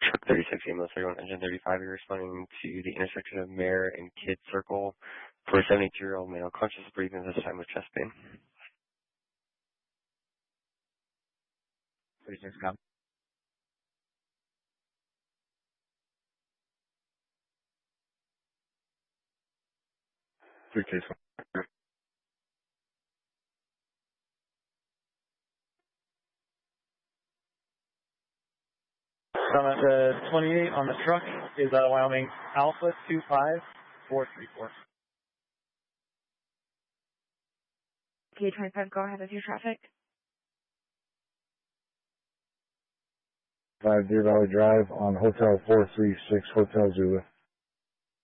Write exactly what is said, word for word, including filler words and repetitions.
Truck thirty-six, email thirty-one, engine thirty-five, you're responding to the intersection of Mare and Kidd Circle for a seventy-two-year-old male, conscious of breathing this time with chest pain. thirty-six, come. three two. I'm at the twenty-eight on the truck is uh, Wyoming Alpha two five four three four. K twenty-five, go ahead with your traffic. five Deer Valley Drive on Hotel four three six, Hotel Zulu.